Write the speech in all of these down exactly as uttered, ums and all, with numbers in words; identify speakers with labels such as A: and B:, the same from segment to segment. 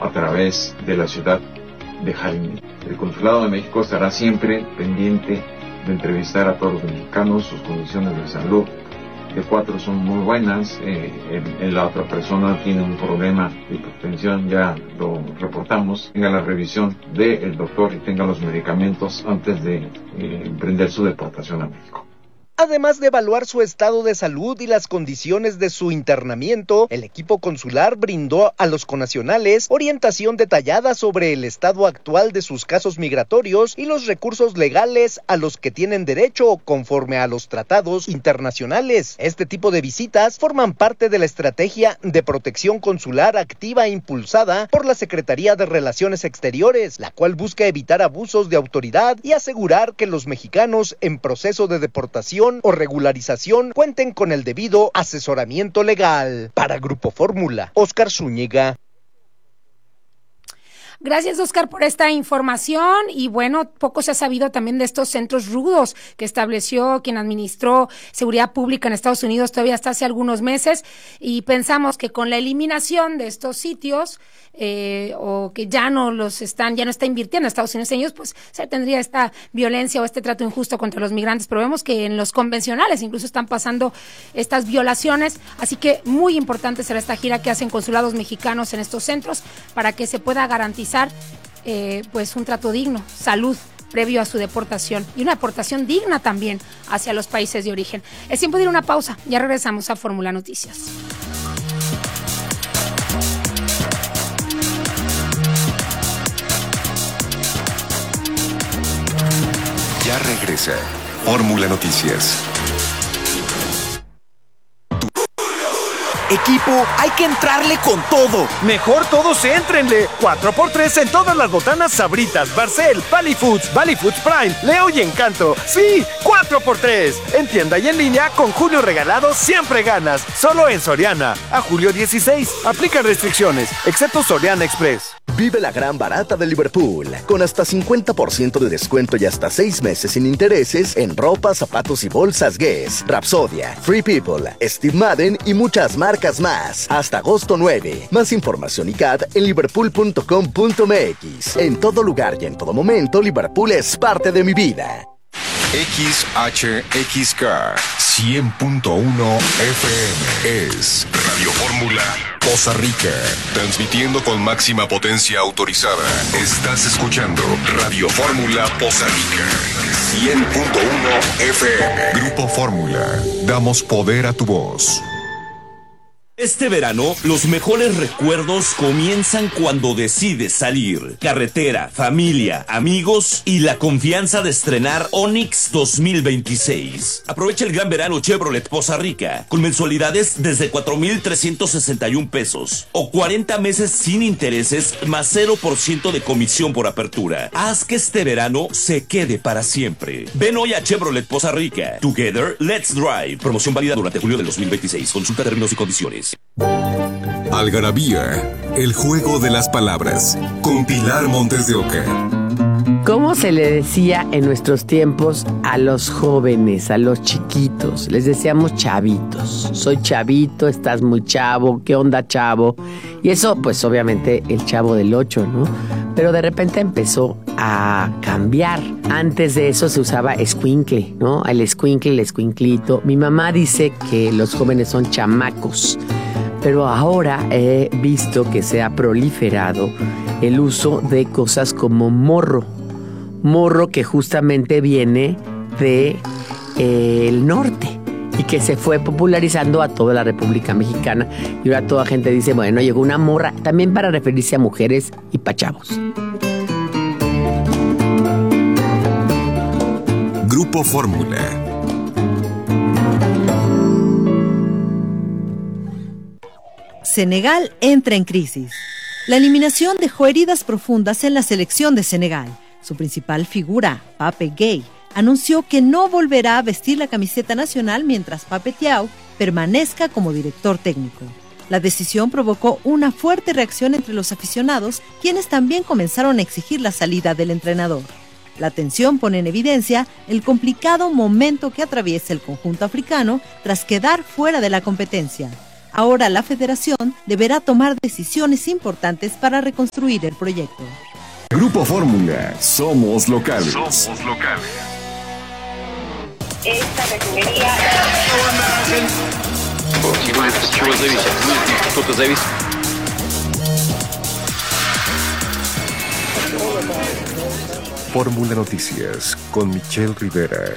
A: a través de la ciudad de Jalmil. El Consulado de México estará siempre pendiente de entrevistar a todos los mexicanos, sus condiciones de salud. De cuatro son muy buenas, eh, el, el, la otra persona tiene un problema de hipertensión, ya lo reportamos, tenga la revisión del doctor y tenga los medicamentos antes de eh, emprender su deportación a México.
B: Además de evaluar su estado de salud y las condiciones de su internamiento, el equipo consular brindó a los connacionales orientación detallada sobre el estado actual de sus casos migratorios y los recursos legales a los que tienen derecho conforme a los tratados internacionales. Este tipo de visitas forman parte de la estrategia de protección consular activa impulsada por la Secretaría de Relaciones Exteriores, la cual busca evitar abusos de autoridad y asegurar que los mexicanos en proceso de deportación o regularización cuenten con el debido asesoramiento legal. Para Grupo Fórmula, Óscar Zúñiga.
C: Gracias, Óscar, por esta información. Y bueno, poco se ha sabido también de estos centros rudos que estableció quien administró seguridad pública en Estados Unidos todavía hasta hace algunos meses. Y pensamos que con la eliminación de estos sitios, eh, o que ya no los están, ya no está invirtiendo Estados Unidos en ellos, pues se tendría esta violencia o este trato injusto contra los migrantes. Pero vemos que en los convencionales incluso están pasando estas violaciones. Así que muy importante será esta gira que hacen consulados mexicanos en estos centros para que se pueda garantizar Eh, pues un trato digno, salud previo a su deportación y una deportación digna también hacia los países de origen. Es tiempo de ir a una pausa, ya regresamos a Fórmula Noticias.
D: Ya regresa Fórmula Noticias.
E: Equipo, hay que entrarle con todo.
F: Mejor todos éntrenle. cuatro por tres en todas las botanas Sabritas, Barcel, Valley Foods, Valley Foods Prime, Leo y Encanto. Sí, cuatro por tres. En tienda y en línea, con Julio Regalado siempre ganas. Solo en Soriana. A julio dieciséis. Aplica restricciones, excepto Soriana Express.
G: Vive la gran barata de Liverpool, con hasta cincuenta por ciento de descuento y hasta seis meses sin intereses en ropa, zapatos y bolsas Guess, Rapsodia, Free People, Steve Madden y muchas marcas más. Hasta agosto nueve. Más información y C A D en liverpool punto com punto m x. En todo lugar y en todo momento, Liverpool es parte de mi vida.
D: X H X K cien punto uno F M es Radio Fórmula Poza Rica, transmitiendo con máxima potencia autorizada. Estás escuchando Radio Fórmula Poza Rica cien punto uno F M. Grupo Fórmula, damos poder a tu voz.
H: Este verano, los mejores recuerdos comienzan cuando decides salir. Carretera, familia, amigos y la confianza de estrenar Onix dos mil veintiséis. Aprovecha el gran verano Chevrolet Poza Rica con mensualidades desde cuatro mil trescientos sesenta y un pesos o cuarenta meses sin intereses más cero por ciento de comisión por apertura. Haz que este verano se quede para siempre. Ven hoy a Chevrolet Poza Rica. Together, let's drive. Promoción válida durante julio del dos mil veintiséis. Consulta términos y condiciones.
D: Algarabía, el juego de las palabras, con Pilar Montes de Oca.
I: ¿Cómo se le decía en nuestros tiempos a los jóvenes, a los chiquitos? Les decíamos chavitos. Soy chavito, estás muy chavo, ¿qué onda, chavo? Y eso, pues obviamente el Chavo del Ocho, ¿no? Pero de repente empezó a cambiar. Antes de eso se usaba escuincle, ¿no? El escuincle, el escuinclito. Mi mamá dice que los jóvenes son chamacos. Pero ahora he visto que se ha proliferado el uso de cosas como morro. Morro que justamente viene de eh, el norte y que se fue popularizando a toda la República Mexicana. Y ahora toda gente dice, bueno, llegó una morra, también para referirse a mujeres y pa' chavos.
D: Grupo Fórmula.
J: Senegal entra en crisis. La eliminación dejó heridas profundas en la selección de Senegal. Su principal figura, Pape Gueye, anunció que no volverá a vestir la camiseta nacional mientras Pape Thiaw permanezca como director técnico. La decisión provocó una fuerte reacción entre los aficionados, quienes también comenzaron a exigir la salida del entrenador. La tensión pone en evidencia el complicado momento que atraviesa el conjunto africano tras quedar fuera de la competencia. Ahora la federación deberá tomar decisiones importantes para reconstruir el proyecto.
D: Grupo Fórmula, somos locales.
K: Somos locales.
L: Esta refinería...
M: Чего зависит? Кто-то зависит.
D: Fórmula Noticias con Michelle Rivera.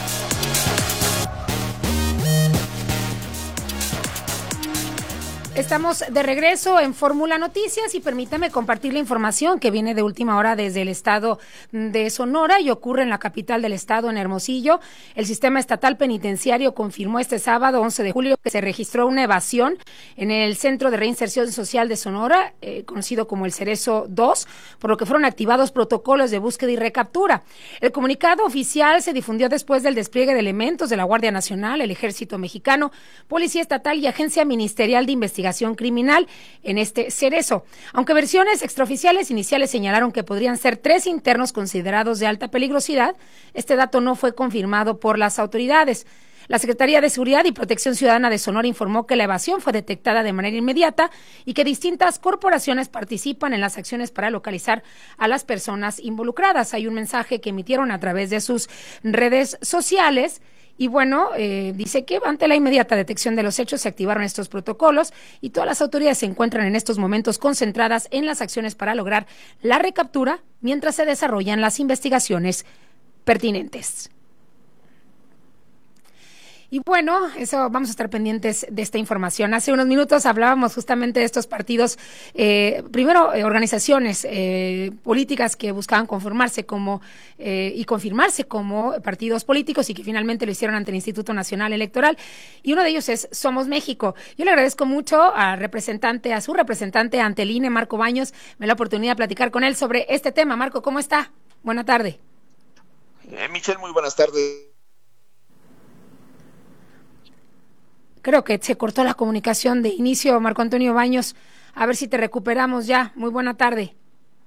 C: Estamos de regreso en Fórmula Noticias y permítame compartir la información que viene de última hora desde el estado de Sonora y ocurre en la capital del estado, en Hermosillo. El sistema estatal penitenciario confirmó este sábado once de julio que se registró una evasión en el Centro de Reinserción Social de Sonora, eh, conocido como el Cerezo dos, por lo que fueron activados protocolos de búsqueda y recaptura. El comunicado oficial se difundió después del despliegue de elementos de la Guardia Nacional, el Ejército Mexicano, Policía Estatal y Agencia Ministerial de Investigación Criminal en este cerezo. Aunque versiones extraoficiales iniciales señalaron que podrían ser tres internos considerados de alta peligrosidad, este dato no fue confirmado por las autoridades. La Secretaría de Seguridad y Protección Ciudadana de Sonora informó que la evasión fue detectada de manera inmediata y que distintas corporaciones participan en las acciones para localizar a las personas involucradas. Hay un mensaje que emitieron a través de sus redes sociales. Y bueno, eh, dice que ante la inmediata detección de los hechos se activaron estos protocolos y todas las autoridades se encuentran en estos momentos concentradas en las acciones para lograr la recaptura mientras se desarrollan las investigaciones pertinentes. Y bueno, eso vamos a estar pendientes de esta información. Hace unos minutos hablábamos justamente de estos partidos, eh, primero eh, organizaciones eh, políticas que buscaban conformarse como eh, y confirmarse como partidos políticos y que finalmente lo hicieron ante el Instituto Nacional Electoral. Y uno de ellos es Somos México. Yo le agradezco mucho al representante, a su representante ante el I N E, Marco Baños. Me da la oportunidad de platicar con él sobre este tema. Marco, ¿cómo está? Buena tarde.
N: Eh, Michelle, muy buenas tardes.
C: Creo que se cortó la comunicación de inicio, Marco Antonio Baños. A ver si te recuperamos ya. Muy buena tarde.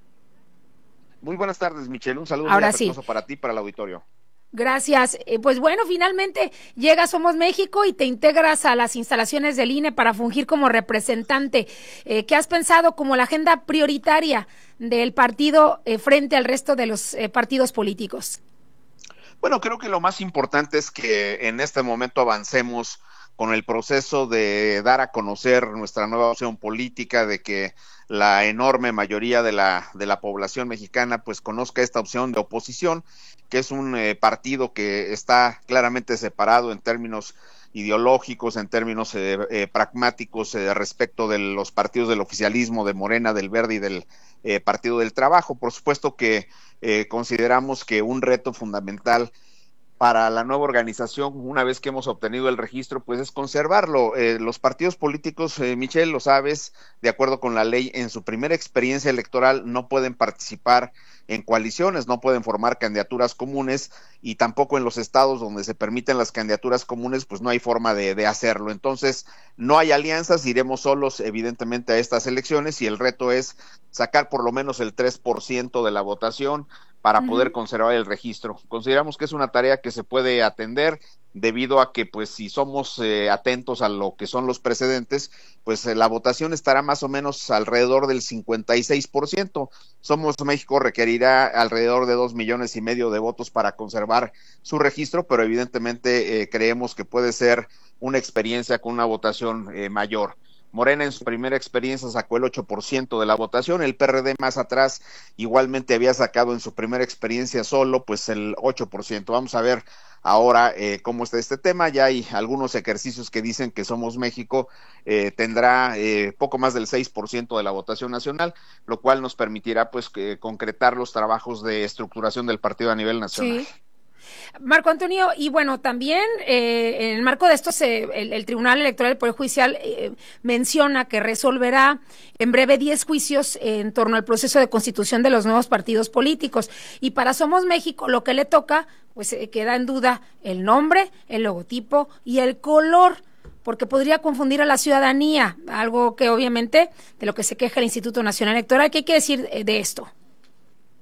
N: Muy buenas tardes, Michelle. Un saludo
C: Ahora
N: muy afectuoso
C: sí.
N: para ti y para el auditorio.
C: Gracias. Eh, pues bueno, finalmente llega Somos México y te integras a las instalaciones del I N E para fungir como representante. Eh, ¿Qué has pensado como la agenda prioritaria del partido eh, frente al resto de los eh, partidos políticos?
N: Bueno, creo que lo más importante es que en este momento avancemos con el proceso de dar a conocer nuestra nueva opción política, de que la enorme mayoría de la de la población mexicana pues conozca esta opción de oposición, que es un eh, partido que está claramente separado en términos ideológicos, en términos eh, eh, pragmáticos eh, respecto de los partidos del oficialismo, de Morena, del Verde y del eh, Partido del Trabajo. Por supuesto que eh, consideramos que un reto fundamental para la nueva organización, una vez que hemos obtenido el registro, pues es conservarlo. Eh, los partidos políticos, eh, Michelle, lo sabes, de acuerdo con la ley, en su primera experiencia electoral no pueden participar en coaliciones, no pueden formar candidaturas comunes y tampoco en los estados donde se permiten las candidaturas comunes, pues no hay forma de, de hacerlo. Entonces, no hay alianzas, iremos solos evidentemente a estas elecciones y el reto es sacar por lo menos el tres por ciento de la votación para poder conservar el registro. Consideramos que es una tarea que se puede atender debido a que, pues, si somos eh, atentos a lo que son los precedentes, pues eh, la votación estará más o menos alrededor del cincuenta y seis por ciento. Somos México requerirá alrededor de dos millones y medio de votos para conservar su registro, pero evidentemente eh, creemos que puede ser una experiencia con una votación eh, mayor. Morena en su primera experiencia sacó el ocho por ciento de la votación, el P R D más atrás igualmente había sacado en su primera experiencia solo pues el ocho por ciento. Vamos a ver ahora eh, cómo está este tema. Ya hay algunos ejercicios que dicen que Somos México eh, tendrá eh, poco más del seis por ciento de la votación nacional, lo cual nos permitirá pues que, concretar los trabajos de estructuración del partido a nivel nacional.
C: Sí. Marco Antonio, y bueno, también eh, en el marco de esto, se, el, el Tribunal Electoral del Poder Judicial eh, menciona que resolverá en breve diez juicios en torno al proceso de constitución de los nuevos partidos políticos. Y para Somos México, lo que le toca, pues eh, queda en duda el nombre, el logotipo y el color, porque podría confundir a la ciudadanía, algo que obviamente de lo que se queja el Instituto Nacional Electoral. ¿Qué hay que decir de esto?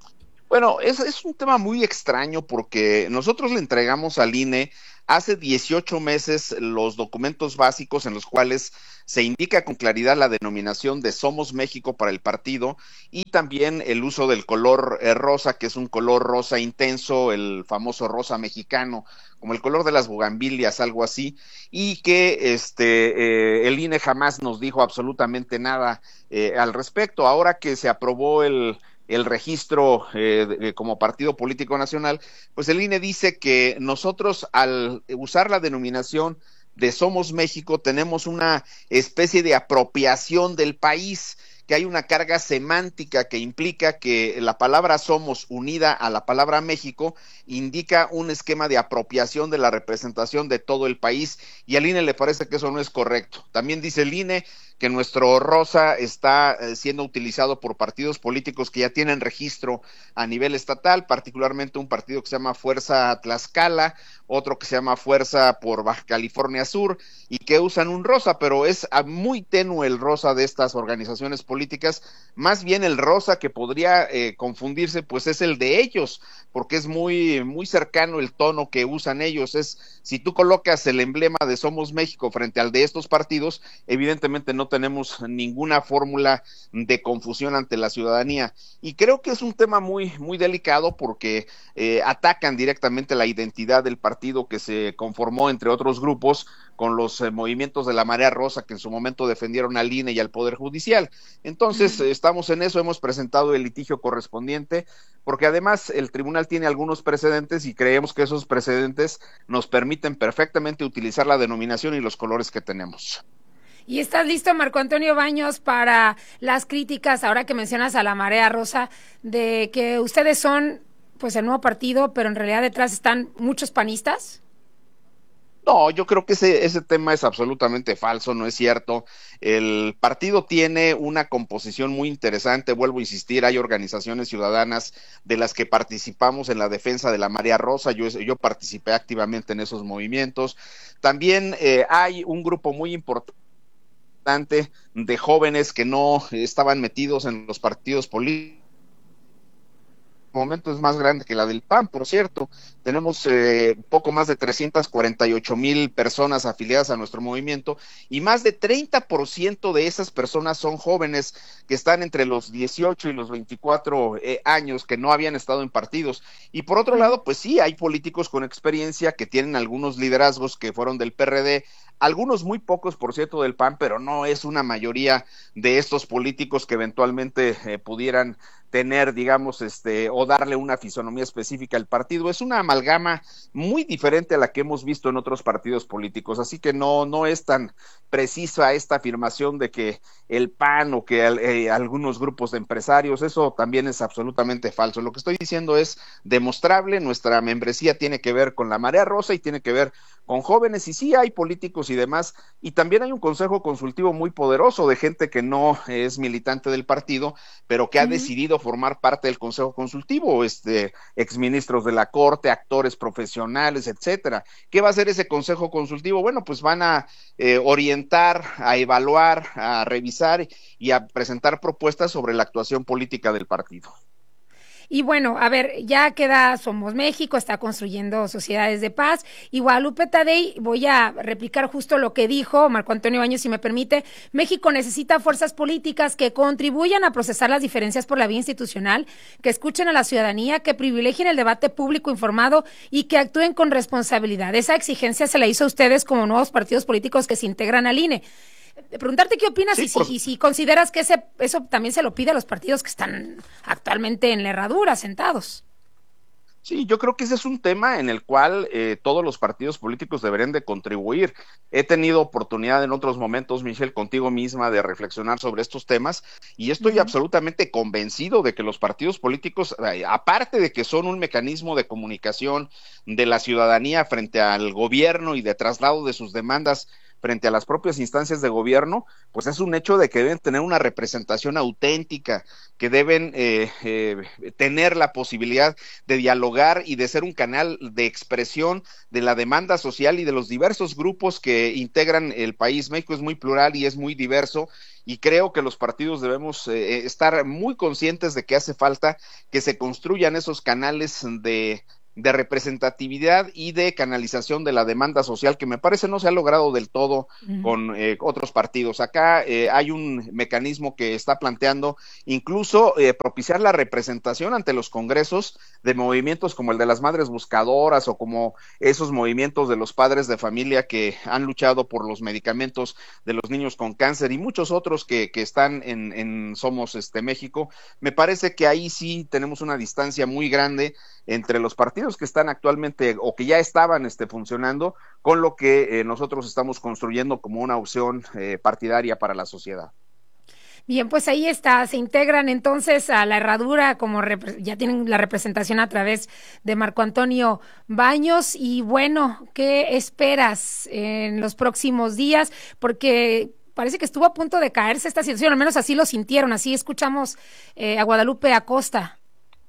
N: Bueno, es, es un tema muy extraño porque nosotros le entregamos al I N E hace dieciocho meses los documentos básicos en los cuales se indica con claridad la denominación de Somos México para el partido y también el uso del color eh, rosa, que es un color rosa intenso, el famoso rosa mexicano, como el color de las bugambilias, algo así, y que este eh, el I N E jamás nos dijo absolutamente nada eh, al respecto. Ahora que se aprobó el el registro eh, como partido político nacional, pues el I N E dice que nosotros al usar la denominación de Somos México tenemos una especie de apropiación del país, que hay una carga semántica que implica que la palabra somos unida a la palabra México indica un esquema de apropiación de la representación de todo el país, y al I N E le parece que eso no es correcto. También dice el I N E que nuestro rosa está eh, siendo utilizado por partidos políticos que ya tienen registro a nivel estatal, particularmente un partido que se llama Fuerza Tlaxcala, otro que se llama Fuerza por Baja California Sur, y que usan un rosa, pero es muy tenue el rosa de estas organizaciones políticas. Más bien el rosa que podría eh, confundirse, pues es el de ellos, porque es muy, muy cercano el tono que usan ellos. Es, si tú colocas el emblema de Somos México frente al de estos partidos, evidentemente no tenemos ninguna fórmula de confusión ante la ciudadanía, y creo que es un tema muy, muy delicado porque eh, atacan directamente la identidad del partido que se conformó, entre otros grupos, con los eh, movimientos de la Marea Rosa que en su momento defendieron al I N E y al Poder Judicial. Entonces, eh, estamos en eso, hemos presentado el litigio correspondiente, porque además el tribunal tiene algunos precedentes y creemos que esos precedentes nos permiten perfectamente utilizar la denominación y los colores que tenemos.
C: ¿Y estás listo, Marco Antonio Baños, para las críticas, ahora que mencionas a la Marea Rosa, de que ustedes son pues el nuevo partido, pero en realidad detrás están muchos panistas?
N: No, yo creo que ese, ese tema es absolutamente falso, no es cierto. El partido tiene una composición muy interesante, vuelvo a insistir, hay organizaciones ciudadanas de las que participamos en la defensa de la Marea Rosa, yo, yo participé activamente en esos movimientos. También eh, hay un grupo muy importante de jóvenes que no estaban metidos en los partidos políticos. En este momento es más grande que la del P A N, por cierto. Tenemos eh, poco más de trescientas cuarenta y ocho mil personas afiliadas a nuestro movimiento, y más de treinta por ciento de esas personas son jóvenes que están entre los dieciocho y los veinticuatro eh, años, que no habían estado en partidos. Y por otro lado, pues sí, hay políticos con experiencia que tienen algunos liderazgos que fueron del P R D, algunos muy pocos, por cierto, del P A N, pero no es una mayoría de estos políticos que eventualmente eh, pudieran tener, digamos, este, o darle una fisonomía específica al partido. Es una amalgama muy diferente a la que hemos visto en otros partidos políticos, así que no, no es tan precisa esta afirmación de que el P A N o que eh, algunos grupos de empresarios, eso también es absolutamente falso. Lo que estoy diciendo es demostrable, nuestra membresía tiene que ver con la Marea Rosa y tiene que ver con jóvenes, y sí hay políticos y demás, y también hay un consejo consultivo muy poderoso de gente que no es militante del partido, pero que ha uh-huh. decidido formar parte del consejo consultivo, este, exministros de la Corte, actores profesionales, etcétera. ¿Qué va a hacer ese consejo consultivo? Bueno, pues van a eh, orientar, a evaluar, a revisar y a presentar propuestas sobre la actuación política del partido.
C: Y bueno, a ver, ya queda Somos México, está construyendo sociedades de paz, y Guadalupe Tadei, voy a replicar justo lo que dijo Marco Antonio Baños, si me permite. México necesita fuerzas políticas que contribuyan a procesar las diferencias por la vía institucional, que escuchen a la ciudadanía, que privilegien el debate público informado y que actúen con responsabilidad. Esa exigencia se la hizo a ustedes como nuevos partidos políticos que se integran al I N E. Preguntarte qué opinas, sí, y, si, por... y si consideras que ese eso también se lo pide a los partidos que están actualmente en la herradura, sentados.
N: Sí, yo creo que ese es un tema en el cual eh, todos los partidos políticos deberían de contribuir. He tenido oportunidad en otros momentos, Michelle, contigo misma, de reflexionar sobre estos temas, y estoy uh-huh. absolutamente convencido de que los partidos políticos, eh, aparte de que son un mecanismo de comunicación de la ciudadanía frente al gobierno y de traslado de sus demandas, frente a las propias instancias de gobierno, pues es un hecho de que deben tener una representación auténtica, que deben eh, eh, tener la posibilidad de dialogar y de ser un canal de expresión de la demanda social y de los diversos grupos que integran el país. México es muy plural y es muy diverso, y creo que los partidos debemos eh, estar muy conscientes de que hace falta que se construyan esos canales de de representatividad y de canalización de la demanda social, que me parece no se ha logrado del todo uh-huh. con eh, otros partidos. Acá eh, hay un mecanismo que está planteando incluso eh, propiciar la representación ante los congresos de movimientos como el de las madres buscadoras o como esos movimientos de los padres de familia que han luchado por los medicamentos de los niños con cáncer y muchos otros que, que están en, en Somos este México. Me parece que ahí sí tenemos una distancia muy grande entre los partidos que están actualmente o que ya estaban este, funcionando con lo que eh, nosotros estamos construyendo como una opción eh, partidaria para la sociedad.
C: Bien, pues ahí está, se integran entonces a la Herradura, como rep- ya tienen la representación a través de Marco Antonio Baños, y bueno, ¿qué esperas en los próximos días? Porque parece que estuvo a punto de caerse esta situación, al menos así lo sintieron, así escuchamos eh, a Guadalupe Acosta.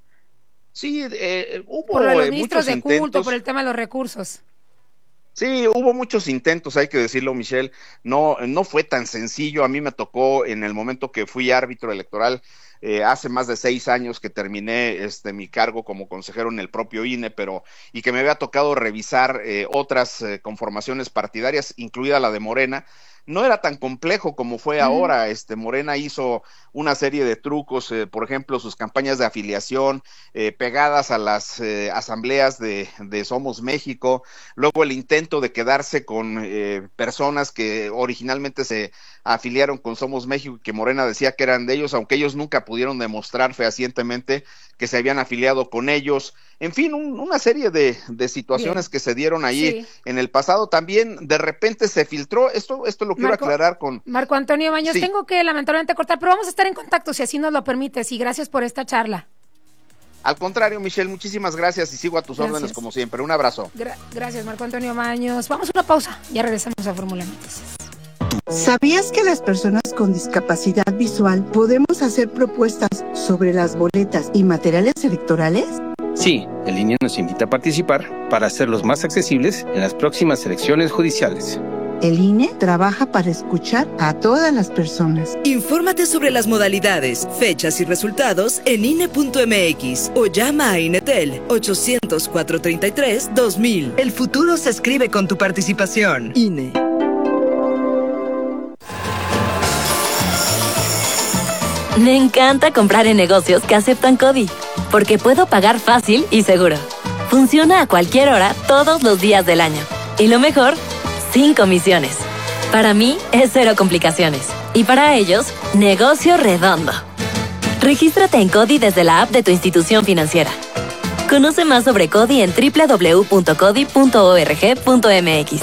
N: Sí, eh, hubo
C: por lo de los
N: eh,
C: ministros
N: muchos
C: de culto,
N: intentos.
C: por el tema de los recursos.
N: Sí, hubo muchos intentos, hay que decirlo, Michelle. No, no fue tan sencillo. A mí me tocó en el momento que fui árbitro electoral, eh, hace más de seis años que terminé este mi cargo como consejero en el propio I N E, pero y que me había tocado revisar eh, otras eh, conformaciones partidarias, incluida la de Morena. No era tan complejo como fue ahora. Este Morena hizo una serie de trucos, eh, por ejemplo, sus campañas de afiliación eh, pegadas a las eh, asambleas de, de Somos México, luego el intento de quedarse con eh, personas que originalmente se afiliaron con Somos México y que Morena decía que eran de ellos, aunque ellos nunca pudieron demostrar fehacientemente que se habían afiliado con ellos. En fin, un, una serie de, de situaciones Bien. que se dieron allí sí. en el pasado. También de repente se filtró, esto esto lo quiero Marco, aclarar con...
C: Marco Antonio Baños, sí. tengo que lamentablemente cortar, pero vamos a estar en contacto si así nos lo permites, y gracias por esta charla.
N: Al contrario, Michelle, muchísimas gracias y sigo a tus gracias. órdenes como siempre. Un abrazo.
C: Gra- gracias, Marco Antonio Baños. Vamos a una pausa, ya regresamos a Fórmula Noticias.
K: ¿Sabías que las personas con discapacidad visual podemos hacer propuestas sobre las boletas y materiales electorales?
L: Sí, el I N E nos invita a participar para hacerlos más accesibles en las próximas elecciones judiciales.
K: El I N E trabaja para escuchar a todas las personas.
O: Infórmate sobre las modalidades, fechas y resultados en I N E punto M X o llama a INETEL ochocientos, cuatrocientos treinta y tres, dos mil. El futuro se escribe con tu participación. I N E.
P: Me encanta comprar en negocios que aceptan CODI, porque puedo pagar fácil y seguro. Funciona a cualquier hora, todos los días del año. Y lo mejor, sin comisiones. Para mí, es cero complicaciones. Y para ellos, negocio redondo. Regístrate en CODI desde la app de tu institución financiera. Conoce más sobre CODI en doble u doble u doble u punto codi punto org punto m x.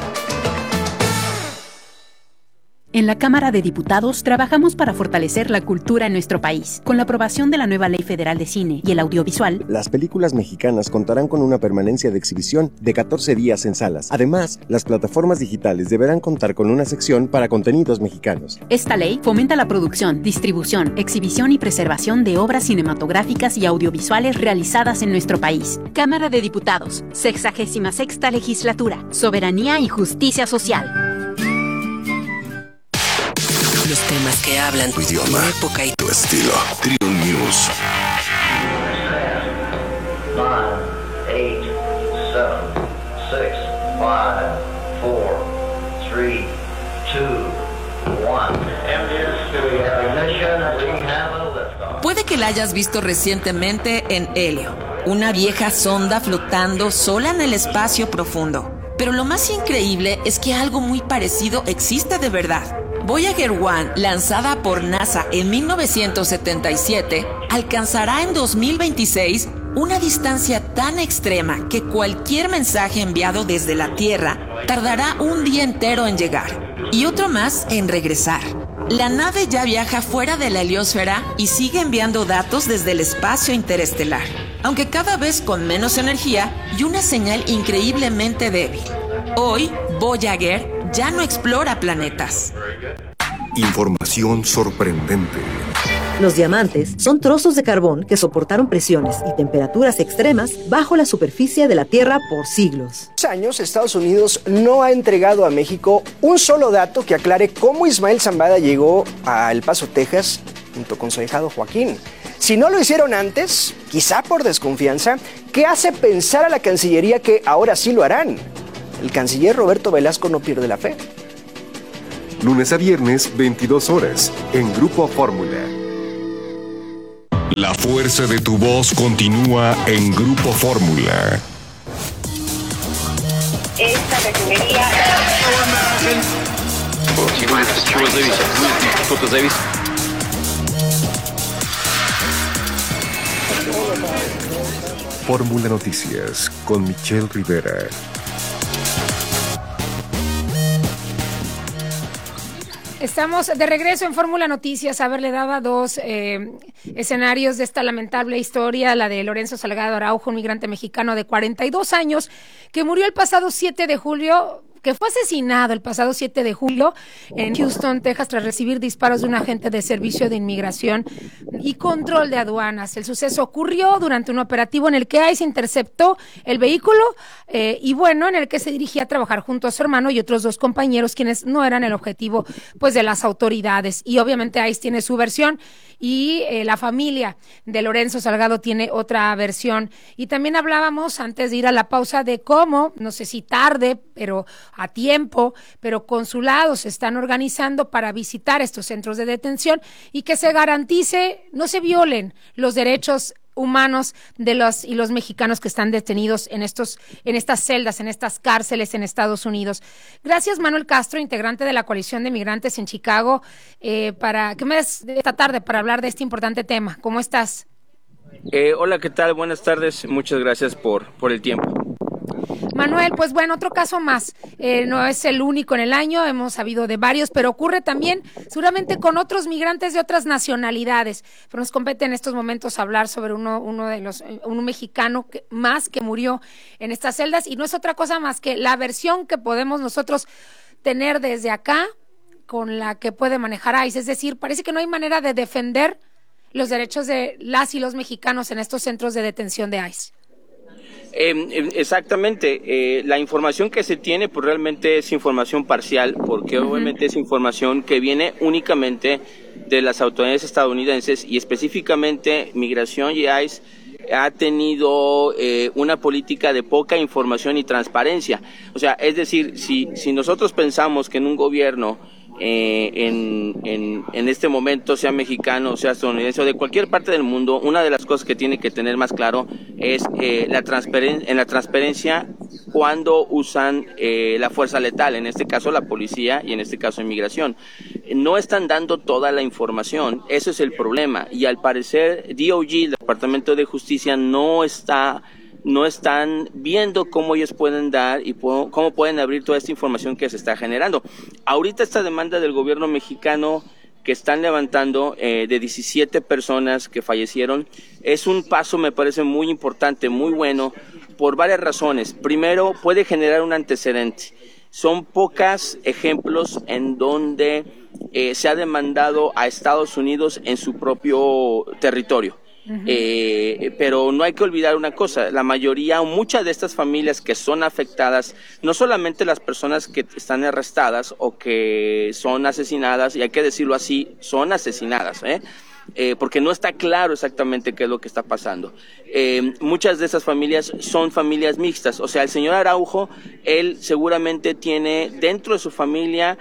Q: En la Cámara de Diputados trabajamos para fortalecer la cultura en nuestro país. Con la aprobación de la nueva Ley Federal de Cine y el Audiovisual,
R: las películas mexicanas contarán con una permanencia de exhibición de catorce días en salas. Además, las plataformas digitales deberán contar con una sección para contenidos mexicanos.
Q: Esta ley fomenta la producción, distribución, exhibición y preservación de obras cinematográficas y audiovisuales realizadas en nuestro país. Cámara de Diputados, sexagésima sexta legislatura, soberanía y justicia social.
S: Los temas que hablan tu idioma, tu época y
D: tu estilo. Trio News.
T: nine, eight, seven, six, five, four, three, two, one.
U: Puede que la hayas visto recientemente en Helio, una vieja sonda flotando sola en el espacio profundo. Pero lo más increíble es que algo muy parecido existe de verdad. Voyager uno, lanzada por NASA en mil novecientos setenta y siete, alcanzará en dos mil veintiséis una distancia tan extrema que cualquier mensaje enviado desde la Tierra tardará un día entero en llegar y otro más en regresar. La nave ya viaja fuera de la heliosfera y sigue enviando datos desde el espacio interestelar, aunque cada vez con menos energía y una señal increíblemente débil. Hoy, Voyager ya no explora planetas.
D: Información sorprendente.
J: Los diamantes son trozos de carbón que soportaron presiones y temperaturas extremas bajo la superficie de la Tierra por siglos.
A: En años, Estados Unidos no ha entregado a México un solo dato que aclare cómo Ismael Zambada llegó a El Paso, Texas, junto con su ahijado Joaquín. Si no lo hicieron antes, quizá por desconfianza, ¿qué hace pensar a la Cancillería que ahora sí lo harán? El canciller Roberto Velasco no pierde la fe.
D: Lunes a viernes, veintidós horas, en Grupo Fórmula. La fuerza de tu voz continúa en Grupo Fórmula.
V: Esta refinería...
M: Чего зависит? Кто-то зависит.
D: Fórmula Noticias con Michelle Rivera.
C: Estamos de regreso en Fórmula Noticias. A ver, le daba dos eh, escenarios de esta lamentable historia, la de Lorenzo Salgado Araujo, un migrante mexicano de cuarenta y dos años, que murió el pasado siete de julio, que fue asesinado el pasado siete de julio en Houston, Texas, tras recibir disparos de un agente de Servicio de Inmigración y Control de Aduanas. El suceso ocurrió durante un operativo en el que ICE interceptó el vehículo eh, y bueno, en el que se dirigía a trabajar junto a su hermano y otros dos compañeros, quienes no eran el objetivo pues de las autoridades. Y obviamente ICE tiene su versión y eh, la familia de Lorenzo Salgado tiene otra versión. Y también hablábamos antes de ir a la pausa de cómo, no sé si tarde, pero a tiempo, pero consulados se están organizando para visitar estos centros de detención y que se garantice, no se violen los derechos humanos de los y los mexicanos que están detenidos en estos en estas celdas, en estas cárceles en Estados Unidos. Gracias, Manuel Castro, integrante de la Coalición de Migrantes en Chicago, eh, para que me des esta tarde para hablar de este importante tema. ¿Cómo estás?
W: Eh, hola, ¿qué tal? Buenas tardes. Muchas gracias por, por el tiempo.
C: Manuel, pues bueno, otro caso más, eh, no es el único en el año, hemos sabido de varios, pero ocurre también seguramente con otros migrantes de otras nacionalidades, pero nos compete en estos momentos hablar sobre uno, uno de los, un mexicano que, más que murió en estas celdas, y no es otra cosa más que la versión que podemos nosotros tener desde acá con la que puede manejar ICE, es decir, parece que no hay manera de defender los derechos de las y los mexicanos en estos centros de detención de ICE.
W: Eh, exactamente, eh, la información que se tiene pues realmente es información parcial, porque uh-huh. obviamente es información que viene únicamente de las autoridades estadounidenses y específicamente Migración y ICE ha tenido eh, una política de poca información y transparencia. O sea, es decir, si, si nosotros pensamos que en un gobierno Eh, en, en, en este momento, sea mexicano, sea estadounidense o de cualquier parte del mundo, una de las cosas que tiene que tener más claro es eh, la transparen- en la transparencia cuando usan eh, la fuerza letal, en este caso la policía y en este caso inmigración. No están dando toda la información, eso es el problema, y al parecer D O G, el Departamento de Justicia, no está no están viendo cómo ellos pueden dar y puedo, cómo pueden abrir toda esta información que se está generando. Ahorita esta demanda del gobierno mexicano que están levantando eh, de diecisiete personas que fallecieron es un paso, me parece, muy importante, muy bueno, por varias razones. Primero, puede generar un antecedente. Son pocos ejemplos en donde eh, se ha demandado a Estados Unidos en su propio territorio. Uh-huh. Eh, pero no hay que olvidar una cosa, la mayoría o muchas de estas familias que son afectadas, no solamente las personas que están arrestadas o que son asesinadas, y hay que decirlo así, son asesinadas, ¿eh? Eh, porque no está claro exactamente qué es lo que está pasando. Eh, muchas de esas familias son familias mixtas, o sea, el señor Araujo, él seguramente tiene dentro de su familia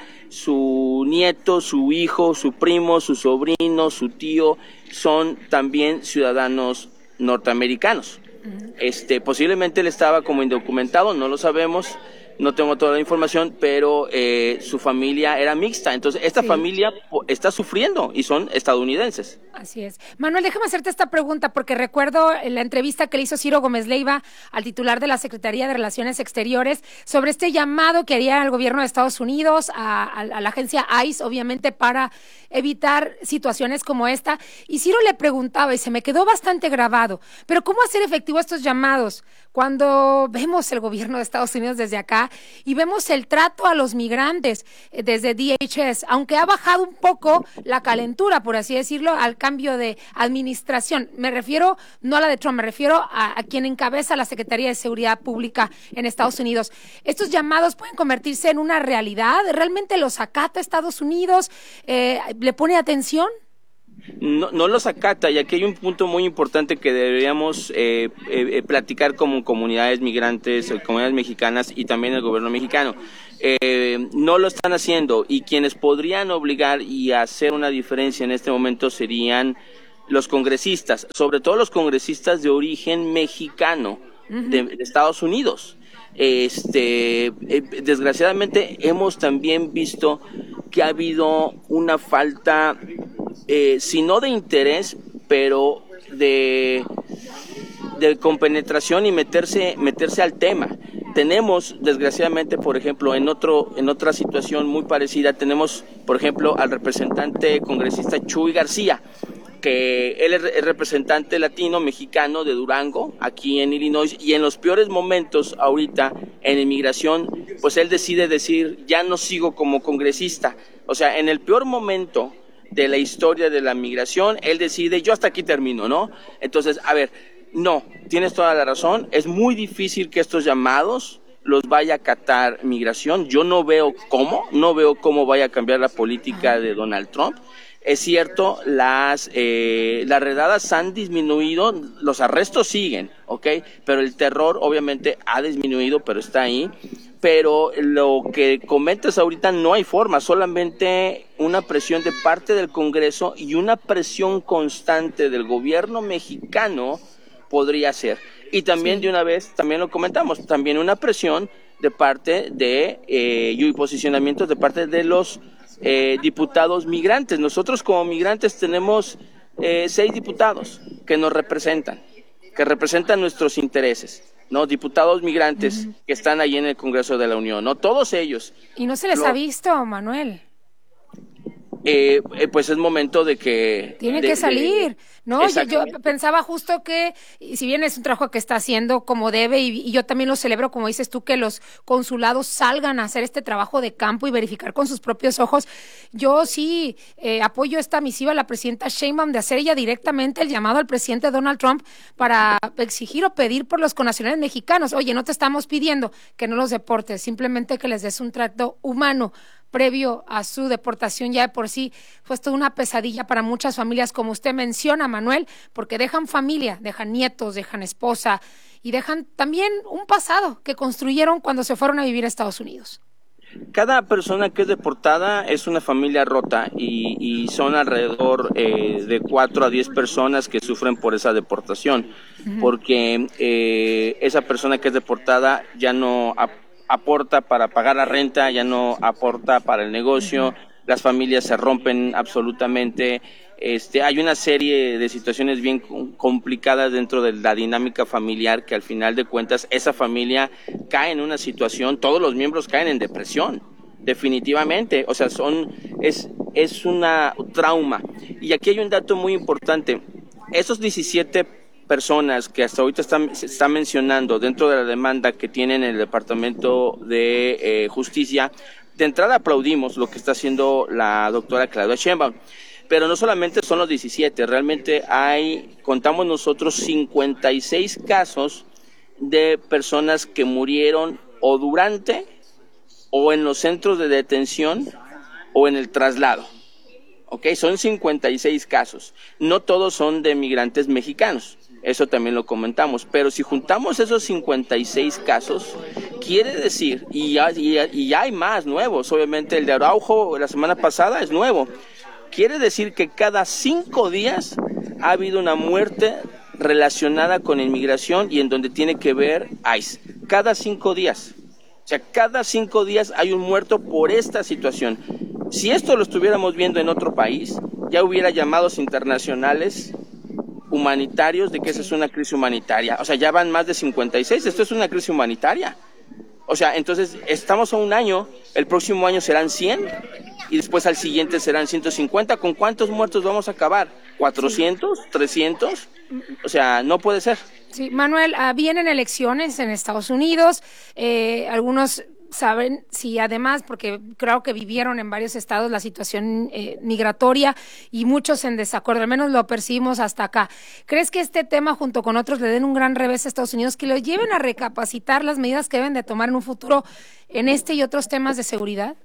W: su nieto, su hijo, su primo, su sobrino, su tío, son también ciudadanos norteamericanos. Este, posiblemente él estaba como indocumentado, no lo sabemos, no tengo toda la información, pero eh, su familia era mixta, entonces esta sí. familia está sufriendo y son estadounidenses.
C: Así es. Manuel, déjame hacerte esta pregunta, porque recuerdo la entrevista que le hizo Ciro Gómez Leiva al titular de la Secretaría de Relaciones Exteriores sobre este llamado que haría al gobierno de Estados Unidos, a, a, a la agencia ICE, obviamente, para evitar situaciones como esta, y Ciro le preguntaba, y se me quedó bastante grabado, pero ¿cómo hacer efectivo estos llamados? Cuando vemos el gobierno de Estados Unidos desde acá, allá y vemos el trato a los migrantes eh, desde D H S, aunque ha bajado un poco la calentura, por así decirlo, al cambio de administración. Me refiero, no a la de Trump, me refiero a, a quien encabeza la Secretaría de Seguridad Pública en Estados Unidos. ¿Estos llamados pueden convertirse en una realidad? ¿Realmente los acata Estados Unidos? Eh, ¿Le pone atención?
W: No, no los acata, y aquí hay un punto muy importante que deberíamos eh, eh, platicar como comunidades migrantes, comunidades mexicanas y también el gobierno mexicano. Eh, no lo están haciendo, y quienes podrían obligar y hacer una diferencia en este momento serían los congresistas, sobre todo los congresistas de origen mexicano de, de Estados Unidos. Este, eh, desgraciadamente hemos también visto que ha habido una falta, eh, si no de interés, pero de, de compenetración y meterse, meterse al tema. Tenemos, desgraciadamente, por ejemplo, en otro, en otra situación muy parecida, tenemos, por ejemplo, al representante congresista Chuy García, que él es representante latino mexicano de Durango, aquí en Illinois, y en los peores momentos ahorita en inmigración, pues él decide decir, ya no sigo como congresista. O sea, en el peor momento de la historia de la migración, él decide, yo hasta aquí termino, ¿no? Entonces, a ver, no, tienes toda la razón, es muy difícil que estos llamados los vaya a acatar migración. Yo no veo cómo, no veo cómo vaya a cambiar la política de Donald Trump. Es cierto, las eh, las redadas han disminuido, los arrestos siguen, ¿ok? Pero el terror obviamente ha disminuido, pero está ahí. Pero lo que comentas ahorita no hay forma, solamente una presión de parte del Congreso y una presión constante del gobierno mexicano podría ser. Y también sí. De una vez, también lo comentamos, también una presión de parte de, eh, y posicionamientos de parte de los Eh, diputados migrantes. Nosotros como migrantes tenemos eh, seis diputados que nos representan, que representan nuestros intereses, ¿no? Diputados migrantes uh-huh. que están ahí en el Congreso de la Unión, ¿no? Todos ellos.
C: Y no se les
W: lo,
C: ha visto, Manuel.
W: Eh, eh, pues es momento de que...
C: Tiene
W: de,
C: que salir,
W: de,
C: ¿no? Yo, yo pensaba justo que, si bien es un trabajo que está haciendo como debe, y, y yo también lo celebro, como dices tú, que los consulados salgan a hacer este trabajo de campo y verificar con sus propios ojos. Yo sí eh, apoyo esta misiva a la presidenta Sheinbaum de hacer ella directamente el llamado al presidente Donald Trump para exigir o pedir por los connacionales mexicanos. Oye, no te estamos pidiendo que no los deportes, simplemente que les des un trato humano previo a su deportación. Ya de por sí fue toda una pesadilla para muchas familias, como usted menciona, Manuel, porque dejan familia, dejan nietos, dejan esposa y dejan también un pasado que construyeron cuando se fueron a vivir a Estados Unidos.
W: Cada persona que es deportada es una familia rota y, y son alrededor eh, de cuatro a diez personas que sufren por esa deportación, uh-huh. porque eh, esa persona que es deportada ya no ap- aporta para pagar la renta, ya no aporta para el negocio, uh-huh. las familias se rompen absolutamente. Este, hay una serie de situaciones bien complicadas dentro de la dinámica familiar que al final de cuentas esa familia cae en una situación, todos los miembros caen en depresión, definitivamente, o sea, son es es una trauma. Y aquí hay un dato muy importante, esos diecisiete personas que hasta ahorita están, se está mencionando dentro de la demanda que tienen el Departamento de eh, Justicia, de entrada aplaudimos lo que está haciendo la doctora Claudia Sheinbaum. Pero no solamente son los diecisiete, realmente hay, contamos nosotros cincuenta y seis casos de personas que murieron o durante o en los centros de detención o en el traslado. ¿Ok? Son cincuenta y seis casos. No todos son de migrantes mexicanos, eso también lo comentamos, pero si juntamos esos cincuenta y seis casos, quiere decir, y ya, y ya, y ya hay más nuevos, obviamente el de Araujo la semana pasada es nuevo, quiere decir que cada cinco días ha habido una muerte relacionada con inmigración y en donde tiene que ver ICE. Cada cinco días. O sea, cada cinco días hay un muerto por esta situación. Si esto lo estuviéramos viendo en otro país, ya hubiera llamados internacionales humanitarios de que esa es una crisis humanitaria. O sea, ya van más de cincuenta y seis. Esto es una crisis humanitaria. O sea, entonces estamos a un año, el próximo año serán cien y después al siguiente serán ciento cincuenta. ¿Con cuántos muertos vamos a acabar? ¿cuatrocientos? ¿trescientos? O sea, no puede ser.
C: Sí, Manuel, uh, vienen elecciones en Estados Unidos, eh, algunos saben si además, porque creo que vivieron en varios estados la situación eh, migratoria y muchos en desacuerdo, al menos lo percibimos hasta acá. ¿Crees que este tema junto con otros le den un gran revés a Estados Unidos, que lo lleven a recapacitar las medidas que deben de tomar en un futuro en este y otros temas de seguridad?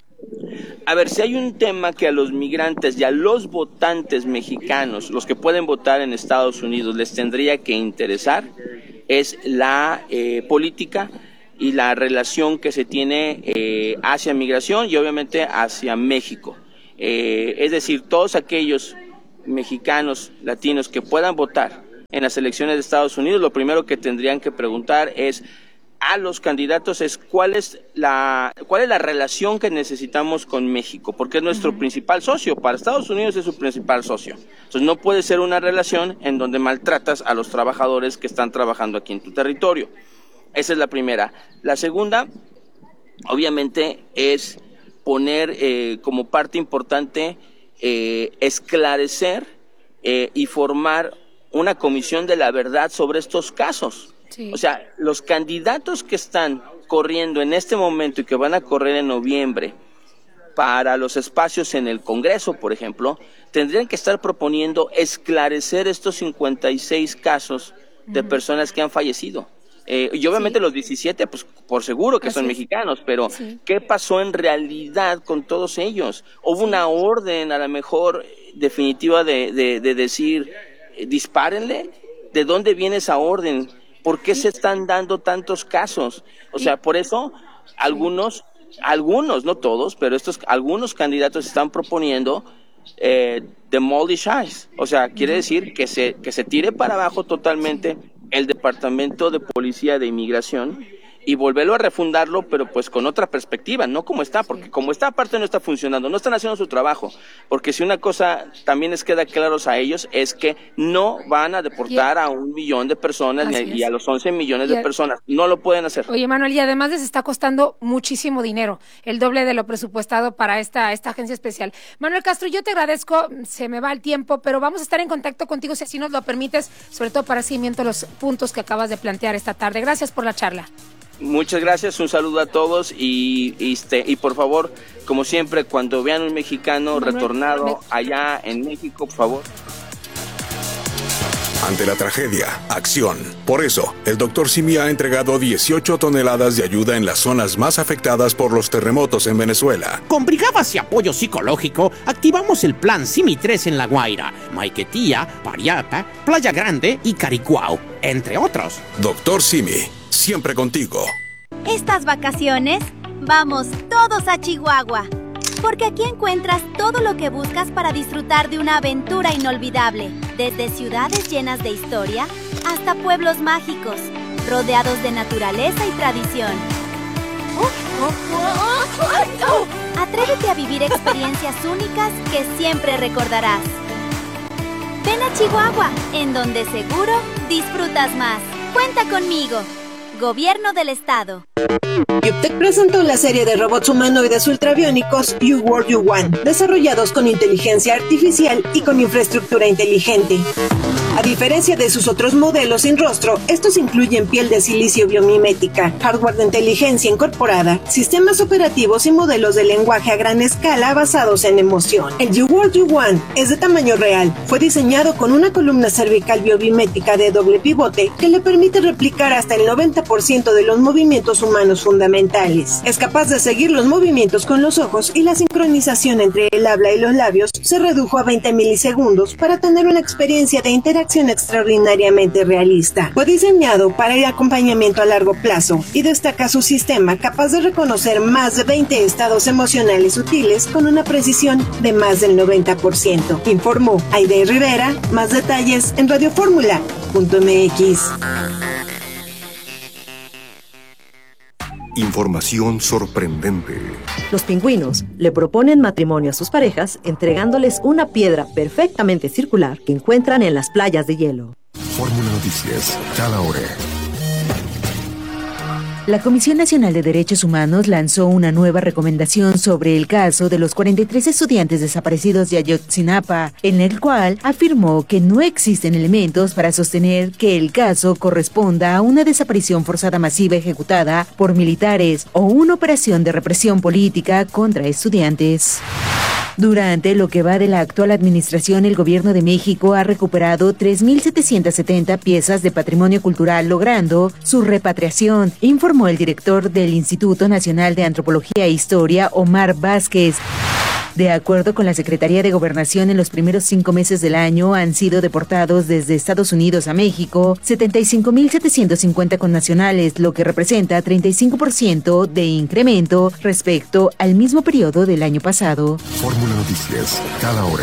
W: A ver, si hay un tema que a los migrantes y a los votantes mexicanos, los que pueden votar en Estados Unidos, les tendría que interesar, es la eh, política y la relación que se tiene eh, hacia migración y obviamente hacia México. Eh, es decir, todos aquellos mexicanos, latinos que puedan votar en las elecciones de Estados Unidos, lo primero que tendrían que preguntar es a los candidatos es cuál es la cuál es la relación que necesitamos con México, porque es nuestro uh-huh. principal socio. Para Estados Unidos es su principal socio. Entonces no puede ser una relación en donde maltratas a los trabajadores que están trabajando aquí en tu territorio. Esa es la primera. La segunda, obviamente, es poner eh, como parte importante eh, esclarecer eh, y formar una comisión de la verdad sobre estos casos. Sí. O sea, los candidatos que están corriendo en este momento y que van a correr en noviembre para los espacios en el Congreso, por ejemplo, tendrían que estar proponiendo esclarecer estos cincuenta y seis casos de uh-huh. personas que han fallecido. Eh, y obviamente sí. los diecisiete, pues por seguro que Así son es. mexicanos, pero sí. ¿qué pasó en realidad con todos ellos? ¿Hubo sí. una orden a lo mejor definitiva de, de, de decir, eh, dispárenle? ¿De dónde viene esa orden? ¿Por qué se están dando tantos casos? O sea, por eso algunos, algunos, no todos, pero estos algunos candidatos están proponiendo eh, demolish ICE. O sea, quiere decir que se que se tire para abajo totalmente el Departamento de Policía de Inmigración y volverlo a refundarlo, pero pues con otra perspectiva, no como está, porque como está aparte no está funcionando, no están haciendo su trabajo, porque si una cosa también les queda claros a ellos es que no van a deportar a un millón de personas ni, y a los once millones de personas, no lo pueden hacer.
C: Oye, Manuel, y además les está costando muchísimo dinero, el doble de lo presupuestado para esta, esta agencia especial. Manuel Castro, yo te agradezco, se me va el tiempo, pero vamos a estar en contacto contigo si así nos lo permites, sobre todo para seguimiento de los puntos que acabas de plantear esta tarde. Gracias por la charla.
W: Muchas gracias, un saludo a todos y, y, este, y por favor, como siempre, cuando vean un mexicano Manuel, retornado me... allá en México, por favor.
D: Ante la tragedia, acción. Por eso, el doctor Simi ha entregado dieciocho toneladas de ayuda en las zonas más afectadas por los terremotos en Venezuela.
B: Con brigadas y apoyo psicológico, activamos el plan Simi tres en La Guaira, Maiquetía, Pariapa, Playa Grande y Caricuao, entre otros.
D: Doctor Simi, siempre contigo.
E: Estas vacaciones, vamos todos a Chihuahua, porque aquí encuentras todo lo que buscas para disfrutar de una aventura inolvidable, desde ciudades llenas de historia hasta pueblos mágicos, rodeados de naturaleza y tradición. Atrévete a vivir experiencias únicas que siempre recordarás. Ven a Chihuahua, en donde seguro disfrutas más. Cuenta conmigo. Gobierno del Estado.
F: Yuptec presentó la serie de robots humanoides ultrabiónicos You World You Want, desarrollados con inteligencia artificial y con infraestructura inteligente. A diferencia de sus otros modelos sin rostro, estos incluyen piel de silicio biomimética, hardware de inteligencia incorporada, sistemas operativos y modelos de lenguaje a gran escala basados en emoción. El You World You Want es de tamaño real. Fue diseñado con una columna cervical biomimética de doble pivote que le permite replicar hasta el noventa por ciento de los movimientos humanos fundamentales. Es capaz de seguir los movimientos con los ojos y la sincronización entre el habla y los labios se redujo a veinte milisegundos para tener una experiencia de interacción extraordinariamente realista. Fue diseñado para el acompañamiento a largo plazo y destaca su sistema capaz de reconocer más de veinte estados emocionales sutiles con una precisión de más del noventa por ciento. Informó Aide Rivera. Más detalles en radioformula punto m x.
D: Información sorprendente.
J: Los pingüinos le proponen matrimonio a sus parejas entregándoles una piedra perfectamente circular que encuentran en las playas de hielo.
D: Fórmula Noticias, cada hora.
G: La Comisión Nacional de Derechos Humanos lanzó una nueva recomendación sobre el caso de los cuarenta y tres estudiantes desaparecidos de Ayotzinapa, en el cual afirmó que no existen elementos para sostener que el caso corresponda a una desaparición forzada masiva ejecutada por militares o una operación de represión política contra estudiantes. Durante lo que va de la actual administración, el Gobierno de México ha recuperado tres mil setecientas setenta piezas de patrimonio cultural, logrando su repatriación, informó el director del Instituto Nacional de Antropología e Historia, Omar Vázquez. De acuerdo con la Secretaría de Gobernación, en los primeros cinco meses del año han sido deportados desde Estados Unidos a México setenta y cinco mil setecientos cincuenta connacionales, lo que representa treinta y cinco por ciento de incremento respecto al mismo periodo del año pasado.
D: Fórmula Noticias, cada hora.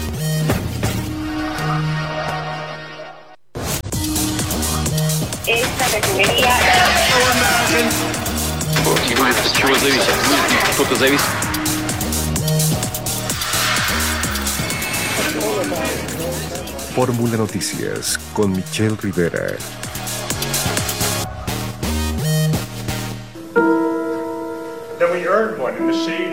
V: Esta refinería...
M: Чего зависит? Кто-то зависит.
D: Fórmula Noticias con Michelle Rivera.
H: Then we earned one in the sea.